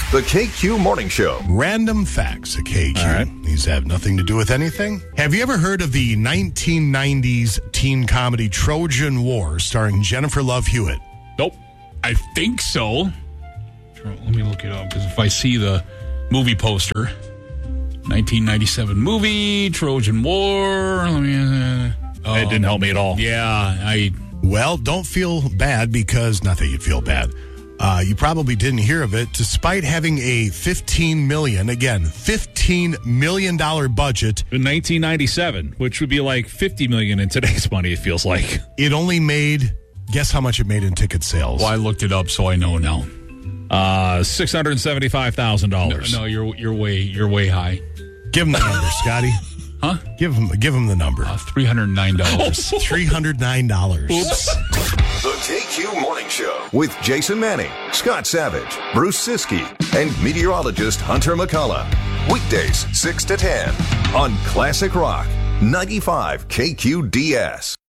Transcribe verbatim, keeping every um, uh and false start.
The K Q Morning Show. Random facts at K Q. All right. These have nothing to do with anything. Have you ever heard of the nineteen nineties teen comedy Trojan War starring Jennifer Love Hewitt? Nope. I think so. Let me look it up, because if I see the movie poster, nineteen ninety-seven movie, Trojan War. Let me. Uh, oh, It didn't help me at all. Yeah, I. Well, don't feel bad because, not that you'd feel bad. Uh, you probably didn't hear of it. Despite having a fifteen million dollars, again, fifteen million dollars budget, In nineteen ninety-seven, which would be like fifty million dollars in today's money, it feels like. it only made, guess how much it made in ticket sales? Well, I looked it up, so I know now. Uh, six hundred seventy-five thousand No, dollars. no, you're you're way you're way high. Give him the number, Scotty. Huh? Give him, give him the number. Uh, Three hundred nine dollars. three hundred nine dollars. Oops. The K Q Morning Show with Jason Manning, Scott Savage, Bruce Siskey, and meteorologist Hunter McCullough. Weekdays six to ten on Classic Rock ninety-five K Q D S.